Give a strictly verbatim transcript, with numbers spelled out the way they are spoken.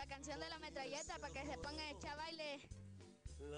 canción de la metralleta para que se pongan a echar baile.